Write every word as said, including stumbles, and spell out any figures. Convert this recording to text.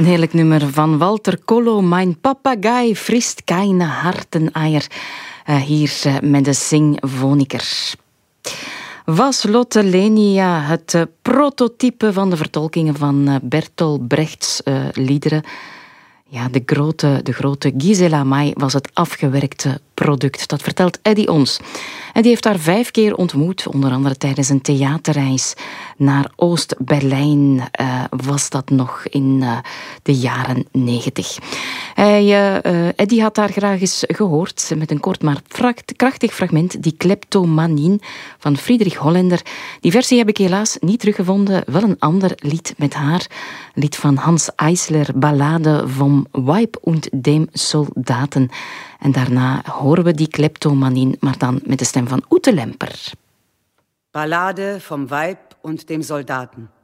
Een heerlijk nummer van Walter Kollo. Mijn papagai frist keine harteneier. Uh, hier uh, met de Singfoniker. Was Lotte Lenia het uh, prototype van de vertolkingen van uh, Bertolt Brechts uh, liederen? Ja, de grote, de grote Gisela May was het afgewerkte product. Dat vertelt Eddy ons. En die heeft haar vijf keer ontmoet, onder andere tijdens een theaterreis naar Oost-Berlijn. Uh, was dat nog in uh, de jaren negentig. Hij, uh, Eddy had haar graag eens gehoord met een kort maar krachtig fragment, die Kleptomanien van Friedrich Hollaender. Die versie heb ik helaas niet teruggevonden. Wel een ander lied met haar. Lied van Hans Eisler, Ballade vom Weib und dem Soldaten. En daarna horen we die Kleptomanien, maar dan met de stem van Ute Lemper. Ballade vom Weib und dem Soldaten.